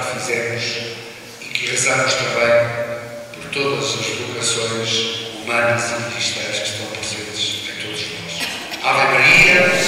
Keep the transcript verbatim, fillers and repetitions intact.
que fizemos e que rezamos também por todas as vocações humanas e cristãs que estão presentes em todos nós. Ave Maria.